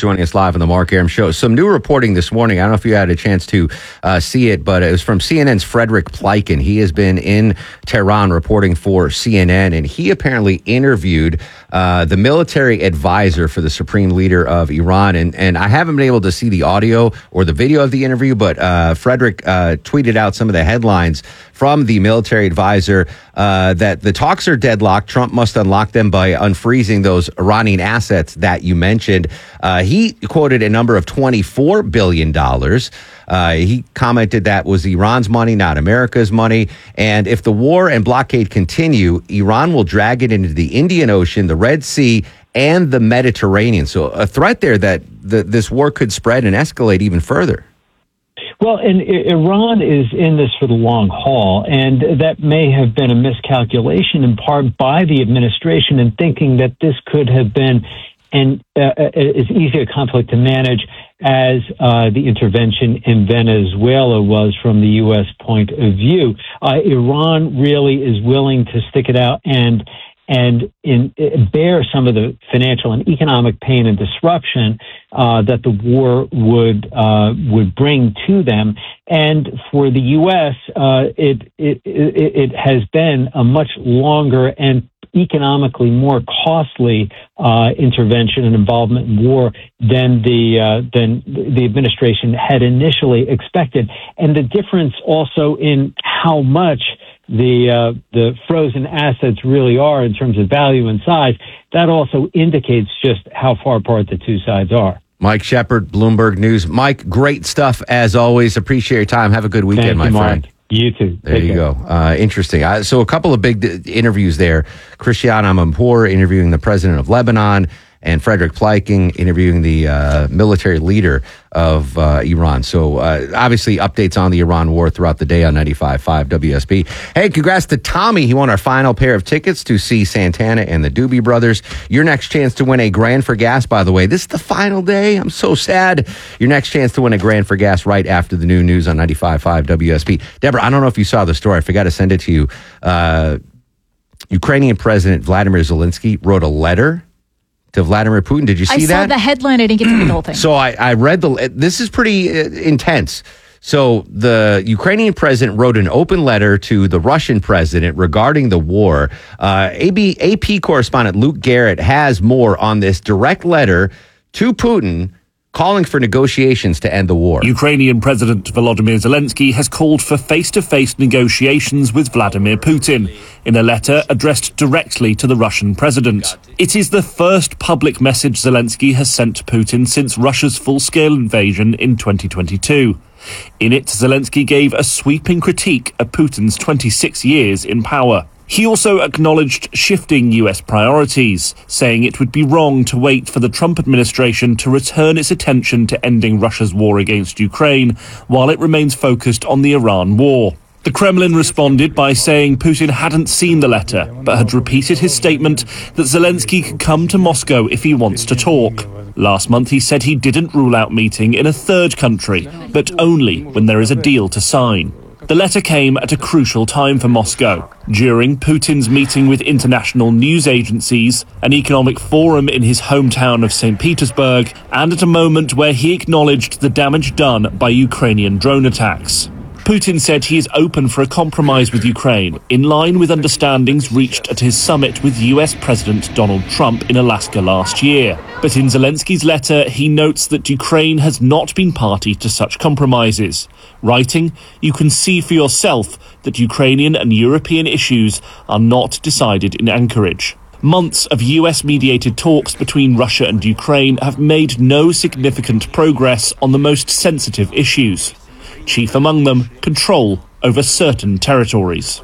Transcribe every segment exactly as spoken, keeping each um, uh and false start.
joining us live on the Mark Arum Show. Some new reporting this morning. I don't know if you had a chance to uh, see it, but it was from C N N's Frederick Pleiken. He has been in Tehran reporting for C N N, and he apparently interviewed uh, the military advisor for the supreme leader of Iran. And, and I haven't been able to see the audio or the video of the interview, but uh, Frederick uh, tweeted out some of the headlines from the military advisor uh, that the talks are deadlocked. Trump must unlock them by unfreezing those Iranian assets that you mentioned. Uh, he quoted a number of twenty-four billion dollars. Uh, he commented that was Iran's money, not America's money. And if the war and blockade continue, Iran will drag it into the Indian Ocean, the Red Sea, and the Mediterranean. So a threat there that the, this war could spread and escalate even further. Well, and Iran is in this for the long haul, and that may have been a miscalculation in part by the administration in thinking that this could have been an, uh, as easy a conflict to manage as uh, the intervention in Venezuela was from the U S point of view. Uh, Iran really is willing to stick it out and and in, uh, bear some of the financial and economic pain and disruption uh, that the war would uh, would bring to them. And for the U S, uh, it, it it it has been a much longer and economically more costly uh, intervention and involvement in war than the uh, than the administration had initially expected. And the difference also in how much the uh, the frozen assets really are in terms of value and size, that also indicates just how far apart the two sides are. Mike Shepard, Bloomberg News. Mike, great stuff as always. Appreciate your time. Have a good weekend, Thank my you, friend. Mark. You too. There Take you care. go. Uh, interesting. Uh, so a couple of big d- interviews there. Christiane Amanpour interviewing the president of Lebanon, and Frederick Pleiken interviewing the uh, military leader of uh, Iran. So uh, obviously updates on the Iran war throughout the day on ninety-five point five W S B. Hey, congrats to Tommy. He won our final pair of tickets to see Santana and the Doobie Brothers. Your next chance to win a grand for gas, by the way. This is the final day. I'm so sad. Your next chance to win a grand for gas right after the new news on ninety-five point five W S B. Deborah, I don't know if you saw the story. I forgot to send it to you. Uh, Ukrainian President Vladimir Zelensky wrote a letter to Vladimir Putin. Did you see that? I saw the headline. I didn't get to read the whole thing. So I, I read the, this is pretty uh, intense. So the Ukrainian president wrote an open letter to the Russian president regarding the war. Uh, A B, A P correspondent Luke Garrett has more on this direct letter to Putin calling for negotiations to end the war. Ukrainian President Volodymyr Zelensky has called for face-to-face negotiations with Vladimir Putin in a letter addressed directly to the Russian president. It is the first public message Zelensky has sent to Putin since Russia's full-scale invasion in twenty twenty-two. In it, Zelensky gave a sweeping critique of Putin's twenty-six years in power. He also acknowledged shifting U S priorities, saying it would be wrong to wait for the Trump administration to return its attention to ending Russia's war against Ukraine while it remains focused on the Iran war. The Kremlin responded by saying Putin hadn't seen the letter, but had repeated his statement that Zelensky could come to Moscow if he wants to talk. Last month, he said he didn't rule out meeting in a third country, but only when there is a deal to sign. The letter came at a crucial time for Moscow, during Putin's meeting with international news agencies, an economic forum in his hometown of Saint Petersburg, and at a moment where he acknowledged the damage done by Ukrainian drone attacks. Putin said he is open for a compromise with Ukraine, in line with understandings reached at his summit with U S President Donald Trump in Alaska last year. But in Zelensky's letter, he notes that Ukraine has not been party to such compromises, writing, "You can see for yourself that Ukrainian and European issues are not decided in Anchorage." Months of U S-mediated talks between Russia and Ukraine have made no significant progress on the most sensitive issues. Chief among them, control over certain territories.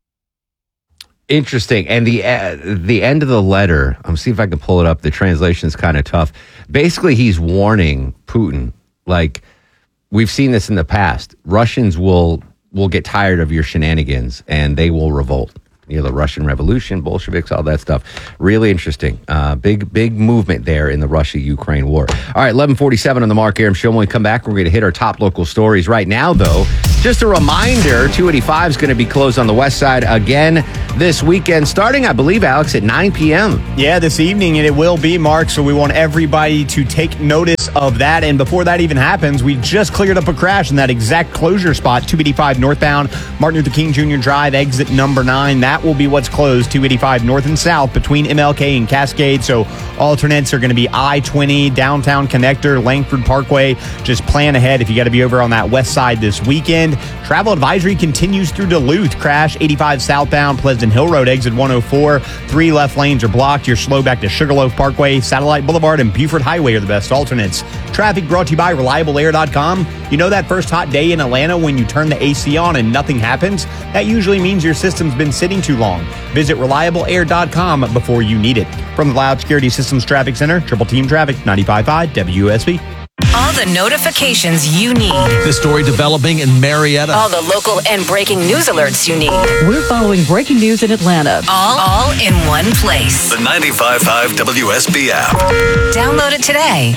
Interesting. And the uh, the end of the letter, I'm see if I can pull it up. The translation is kind of tough. Basically, he's warning Putin, like, we've seen this in the past. Russians will will get tired of your shenanigans and they will revolt. You know, the Russian Revolution, Bolsheviks, all that stuff. Really interesting. Uh, big, big movement there in the Russia-Ukraine war. All right, eleven forty-seven on the Mark Arum Show. When we come back, we're going to hit our top local stories. Right now, though, just a reminder, two eighty-five is going to be closed on the west side again this weekend, starting, I believe, Alex, at nine p.m. Yeah, this evening, and it will be, Mark, so we want everybody to take notice of that. And before that even happens, we just cleared up a crash in that exact closure spot, two eighty-five northbound, Martin Luther King Junior Drive, exit number nine. That will be what's closed, two eighty-five north and south between M L K and Cascade. So alternates are going to be I twenty, Downtown Connector, Langford Parkway. Just plan ahead if you got to be over on that west side this weekend. Travel advisory continues through Duluth. Crash eighty-five southbound, Pleasant Hill Road, exit one oh four. Three left lanes are blocked. You're slow back to Sugarloaf Parkway, Satellite Boulevard, and Buford Highway are the best alternates. Traffic brought to you by reliable air dot com. You know that first hot day in Atlanta when you turn the A C on and nothing happens? That usually means your system's been sitting too long. Visit reliable air dot com before you need it. From the Loud Security Systems Traffic Center, Triple Team Traffic, ninety-five point five W S B. All the notifications you need. The story developing in Marietta. All the local and breaking news alerts you need. We're following breaking news in Atlanta. All, all in one place. The ninety-five point five W S B app. Download it today.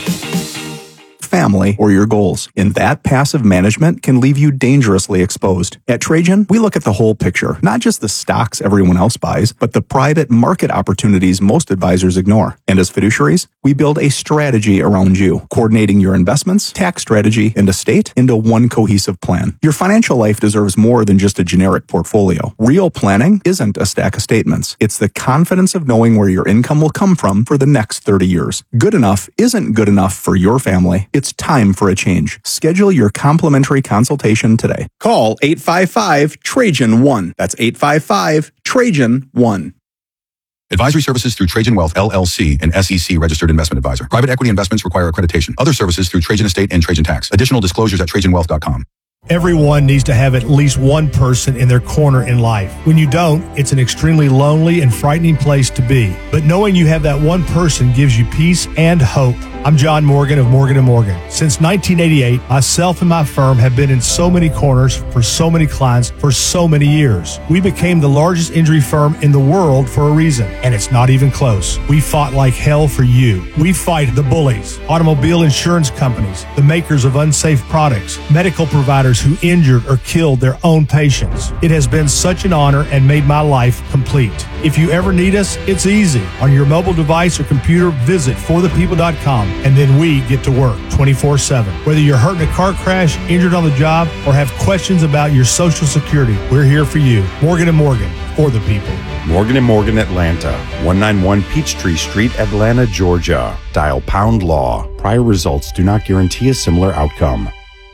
Family, or your goals. And that passive management can leave you dangerously exposed. At Trajan, we look at the whole picture, not just the stocks everyone else buys, but the private market opportunities most advisors ignore. And as fiduciaries, we build a strategy around you, coordinating your investments, tax strategy, and estate into one cohesive plan. Your financial life deserves more than just a generic portfolio. Real planning isn't a stack of statements. It's the confidence of knowing where your income will come from for the next thirty years. Good enough isn't good enough for your family. It's time for a change. Schedule your complimentary consultation today. Call eight five five Trajan one. That's eight five five Trajan one. Advisory services through Trajan Wealth, L L C, an S E C registered investment advisor. Private equity investments require accreditation. Other services through Trajan Estate and Trajan Tax. Additional disclosures at trajan wealth dot com. Everyone needs to have at least one person in their corner in life. When you don't, it's an extremely lonely and frightening place to be. But knowing you have that one person gives you peace and hope. I'm John Morgan of Morgan and Morgan. Since nineteen eighty-eight, myself and my firm have been in so many corners for so many clients for so many years. We became the largest injury firm in the world for a reason, and it's not even close. We fought like hell for you. We fight the bullies, automobile insurance companies, the makers of unsafe products, medical providers who injured or killed their own patients. It has been such an honor and made my life complete. If you ever need us, it's easy. On your mobile device or computer, visit for the people dot com. And then we get to work twenty-four seven. Whether you're hurt in a car crash, injured on the job, or have questions about your Social Security, we're here for you. Morgan and Morgan, for the people. Morgan and Morgan Atlanta, one ninety-one Peachtree Street, Atlanta, Georgia. Dial pound law. Prior results do not guarantee a similar outcome.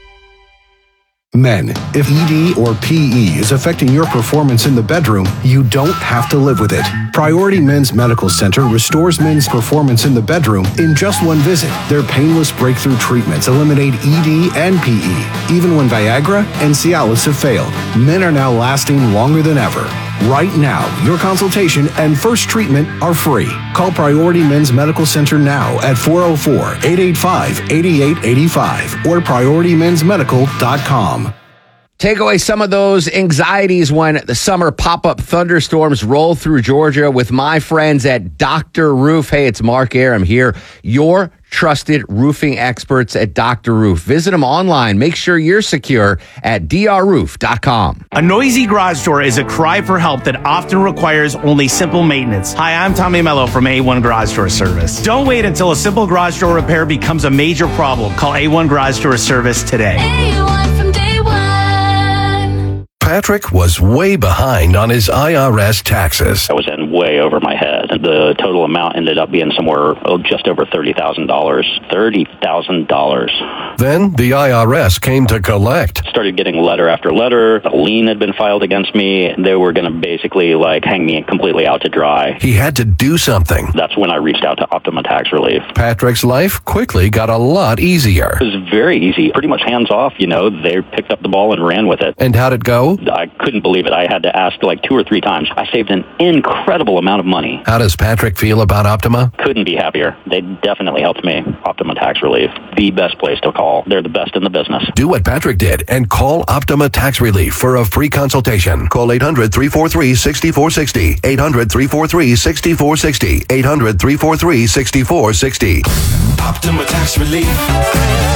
Men, if E D or P E is affecting your performance in the bedroom, you don't have to live with it. Priority Men's Medical Center restores men's performance in the bedroom in just one visit. Their painless breakthrough treatments eliminate E D and P E. Even when Viagra and Cialis have failed, men are now lasting longer than ever. Right now, your consultation and first treatment are free. Call Priority Men's Medical Center now at four oh four, eight eight five, eight eight eight five or priority men's medical dot com. Take away some of those anxieties when the summer pop-up thunderstorms roll through Georgia with my friends at Doctor Roof. Hey, it's Mark Arum here, your trusted roofing experts at Doctor Roof. Visit them online. Make sure you're secure at d r roof dot com. A noisy garage door is a cry for help that often requires only simple maintenance. Hi, I'm Tommy Mello from A one Garage Door Service. Don't wait until a simple garage door repair becomes a major problem. Call A one Garage Door Service today. A one from day one. Patrick was way behind on his I R S taxes. I was in way over my head. The total amount ended up being somewhere oh, just over thirty thousand dollars. thirty thousand dollars. Then the I R S came to collect. Started getting letter after letter. A lien had been filed against me. They were going to basically like hang me completely out to dry. He had to do something. That's when I reached out to Optima Tax Relief. Patrick's life quickly got a lot easier. It was very easy. Pretty much hands off, you know. They picked up the ball and ran with it. And how'd it go? I couldn't believe it. I had to ask like two or three times. I saved an incredible amount of money. How does Patrick feel about Optima? Couldn't be happier. They definitely helped me. Optima Tax Relief, the best place to call. They're the best in the business. Do what Patrick did and call Optima Tax Relief for a free consultation. Call eight hundred, three four three, six four six zero. eight hundred, three four three, six four six zero. eight hundred, three four three, six four six zero. Optima Tax Relief.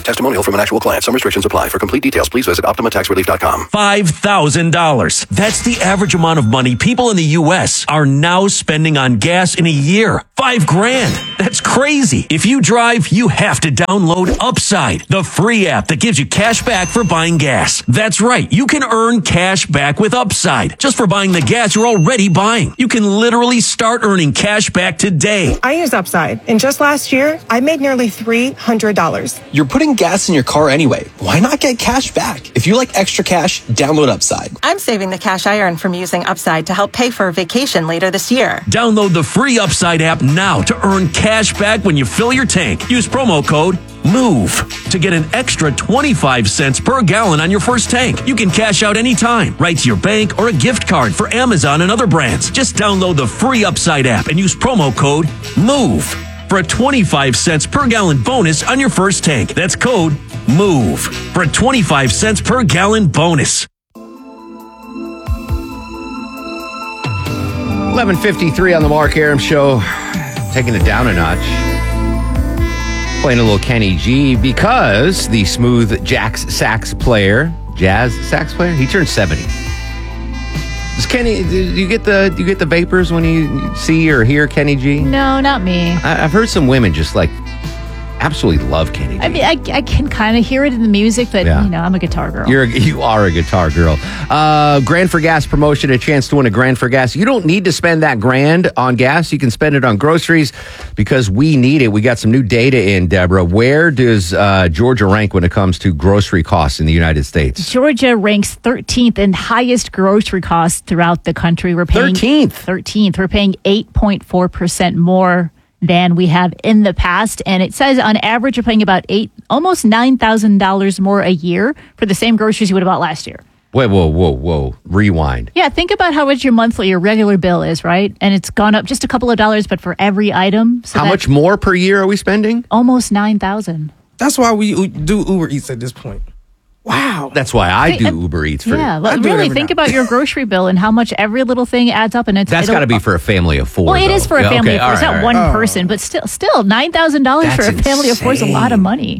Testimonial from an actual client. Some restrictions apply. For complete details, please visit Optima Tax Relief dot com. five thousand dollars. That's the average amount of money people in the U S are now spending on gas in a year. Five grand. That's crazy. If you drive, you have to download Upside, the free app that gives you cash back for buying gas. That's right. You can earn cash back with Upside just for buying the gas you're already buying. You can literally start earning cash back today. I use Upside, and just last year, I made nearly three hundred dollars. You're putting gas in your car anyway. Why not get cash back? If you like extra cash, download Upside. I'm saving the cash I earn from using Upside to help pay for a vacation later this year. Download the free Upside app now to earn cash back when you fill your tank. Use promo code MOVE to get an extra twenty-five cents per gallon on your first tank. You can cash out anytime, right to your bank or a gift card for Amazon and other brands. Just download the free Upside app and use promo code MOVE for a twenty-five cents per gallon bonus on your first tank. That's code MOVE for a twenty-five cents per gallon bonus. eleven fifty-three on the Mark Arum Show. Taking it down a notch. Playing a little Kenny G because the smooth Jax sax player, jazz sax player, he turned seventy. Does Kenny, do you get the do you get the vapors when you see or hear Kenny G? No, not me. I, I've heard some women just like absolutely love Kenny G. I mean, I, I can kind of hear it in the music, but, Yeah. you know, I'm a guitar girl. You're a, you are a guitar girl. Uh, Grand for Gas promotion, a chance to win a Grand for Gas. You don't need to spend that grand on gas. You can spend it on groceries because we need it. We got some new data in, Deborah. Where does uh, Georgia rank when it comes to grocery costs in the United States? Georgia ranks thirteenth in highest grocery costs throughout the country. We're paying thirteenth. thirteenth. We're paying eight point four percent more than we have in the past. And it says on average, you're paying about eight, almost nine thousand dollars more a year for the same groceries you would have bought last year. Wait, whoa, whoa, whoa. Rewind. Yeah, think about how much your monthly, your regular bill is, right? And it's gone up just a couple of dollars, but for every item. So How that's much more per year are we spending? Almost nine thousand dollars. That's why we do Uber Eats at this point. Wow. That's why I Think- do Uber Eats for Yeah, you. but really think about your grocery bill and how much every little thing adds up. And it's That's it'll- got to be for a family of four. Well, it though. is for a Yeah, family okay, of four. all It's right, not all one right. person, but still, still nine thousand dollars for a That's family of four is a lot of money.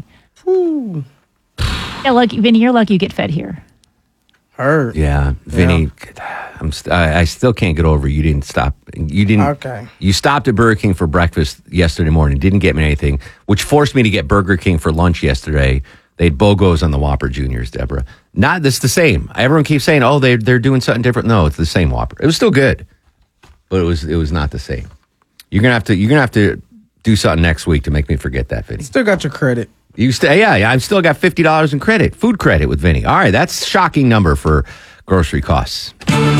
Yeah, lucky, Vinny, you're lucky you get fed here. Heard. Yeah, Vinny, I'm st- I, I still can't get over you didn't stop. You didn't. Okay. You stopped at Burger King for breakfast yesterday morning. Didn't get me anything, which forced me to get Burger King for lunch yesterday. They had BOGOs on the Whopper Juniors, Deborah. Not this the same. Everyone keeps saying, "Oh, they they're doing something different." No, it's the same Whopper. It was still good, but it was it was not the same. You're gonna have to you're gonna have to do something next week to make me forget that, Vinny. Still got your credit. You stay, yeah, yeah. I've still got fifty dollars in credit, food credit with Vinny. All right, that's a shocking number for grocery costs.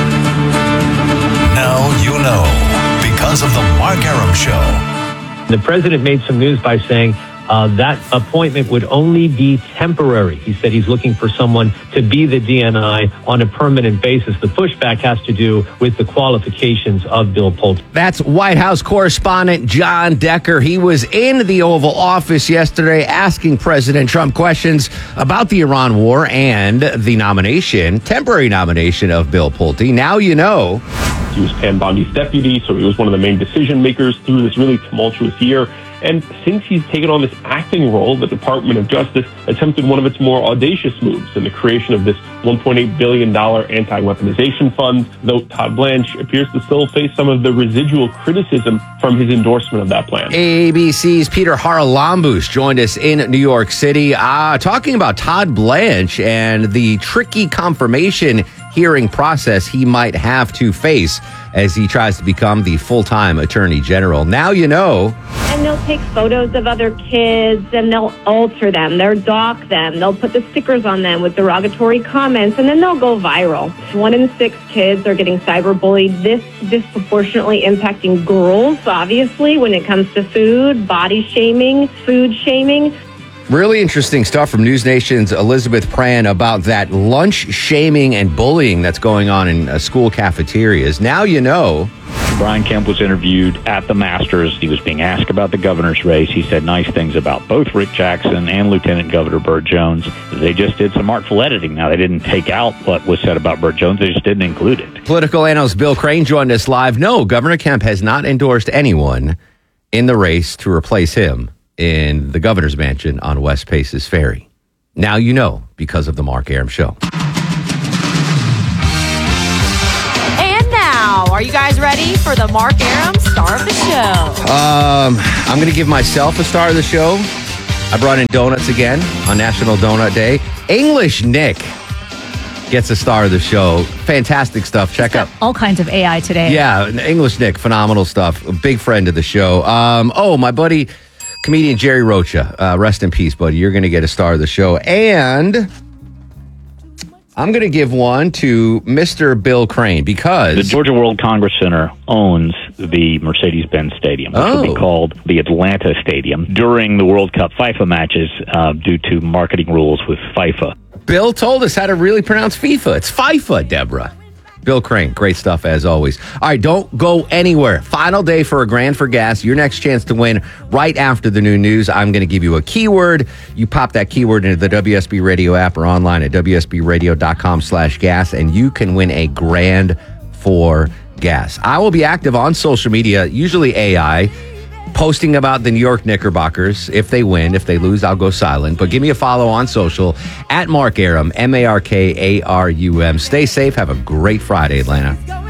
Now you know because of the Mark Arum Show. The president made some news by saying uh, that appointment would only be temporary. He said he's looking for someone to be the D N I on a permanent basis. The pushback has to do with the qualifications of Bill Pulte. That's White House correspondent John Decker. He was in the Oval Office yesterday asking President Trump questions about the Iran war and the nomination, temporary nomination of Bill Pulte. Now you know. He was Pam Bondi's deputy, so he was one of the main decision makers through this really tumultuous year. And since he's taken on this acting role, the Department of Justice attempted one of its more audacious moves in the creation of this one point eight billion dollars anti-weaponization fund, though Todd Blanche appears to still face some of the residual criticism from his endorsement of that plan. A B C's Peter Haralambous joined us in New York City, uh, talking about Todd Blanche and the tricky confirmation hearing process he might have to face as he tries to become the full-time attorney general. Now you know. And they'll take photos of other kids and they'll alter them. They'll dock them. They'll put the stickers on them with derogatory comments, and then they'll go viral. One in six kids are getting cyberbullied. This disproportionately impacting girls, obviously, when it comes to food, body shaming, food shaming. Really interesting stuff from News Nation's Elizabeth Pran about that lunch shaming and bullying that's going on in uh, school cafeterias. Now you know. Brian Kemp was interviewed at the Masters. He was being asked about the governor's race. He said nice things about both Rick Jackson and Lieutenant Governor Burt Jones. They just did some artful editing. Now, they didn't take out what was said about Burt Jones. They just didn't include it. Political analyst Bill Crane joined us live. No, Governor Kemp has not endorsed anyone in the race to replace him. in the governor's mansion on West Paces Ferry. Now you know because of the Mark Arum Show. And now, are you guys ready for the Mark Arum Star of the Show? Um, I'm going to give myself a star of the show. I brought in donuts again on National Donut Day. English Nick gets a star of the show. Fantastic stuff. Check out all kinds of A I today. Yeah, English Nick, phenomenal stuff. A big friend of the show. Um, oh, my buddy, comedian Jerry Rocha. Uh, rest in peace, buddy. You're going to get a star of the show. And I'm going to give one to Mister Bill Crane because the Georgia World Congress Center owns the Mercedes-Benz Stadium, which Oh. will be called the Atlanta Stadium during the World Cup FIFA matches uh, due to marketing rules with FIFA. Bill told us how to really pronounce FIFA. It's FIFA, Deborah. Bill Crane, great stuff as always. All right, don't go anywhere. Final day for a grand for gas. Your next chance to win right after the new news. I'm going to give you a keyword. You pop that keyword into the W S B Radio app or online at W S B radio dot com slash gas, and you can win a grand for gas. I will be active on social media, usually A I, posting about the New York Knickerbockers. If they win, if they lose, I'll go silent. But give me a follow on social at Mark Arum, M A R K A R U M. Stay safe. Have a great Friday, Atlanta.